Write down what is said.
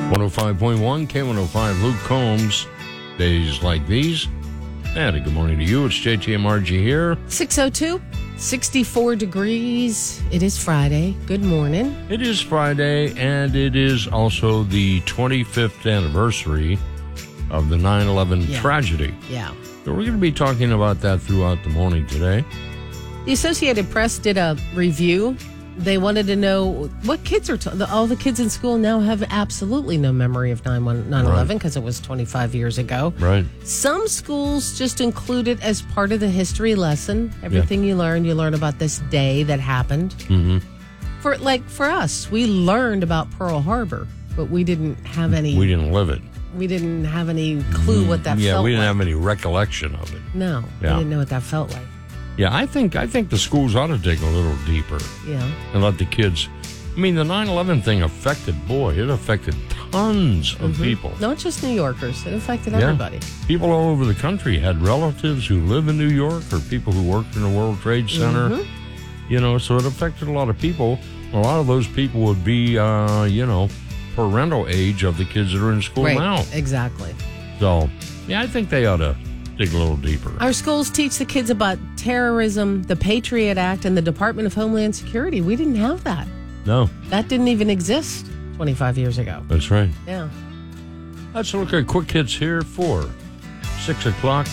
105.1 K105, Luke Combs. Days like these. And a good morning to you. It's JTMRG here. 6:02, 64 degrees. It is Friday. Good morning. It is Friday, and it is also the 25th anniversary of the 9/11 tragedy. Yeah. So we're going to be talking about that throughout the morning today. The Associated Press did a review. They wanted to know what kids are... all the kids in school now have absolutely no memory of 9/11 because it was 25 years ago. Right. Some schools just include it as part of the history lesson. Everything you learn about this day that happened. Mm-hmm. For us, we learned about Pearl Harbor, but we didn't have any... We didn't live it. We didn't have any clue what that felt like. Yeah, we didn't have any recollection of it. No, we didn't know what that felt like. Yeah, I think the schools ought to dig a little deeper. Yeah. And let the kids... I mean, the 9/11 thing affected tons of people. Not just New Yorkers. It affected everybody. People all over the country had relatives who live in New York or people who worked in the World Trade Center. Mm-hmm. You know, so it affected a lot of people. A lot of those people would be, parental age of the kids that are in school now. Exactly. So, yeah, I think they ought to dig a little deeper. Our schools teach the kids about terrorism, the Patriot Act, and the Department of Homeland Security. We didn't have that. No. That didn't even exist 25 years ago. That's right. Yeah. Let's look at quick hits here for 6 o'clock.